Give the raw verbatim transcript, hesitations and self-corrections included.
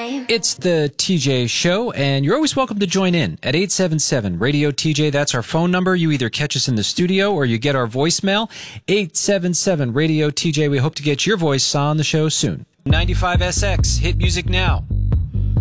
time. It's the T J Show, and you're always welcome to join in at eight seven seven radio T J. That's our phone number. You either catch us in the studio or you get our voicemail, eight seven seven radio T J. We hope to get your voice on the show soon. ninety-five S X, hit music now.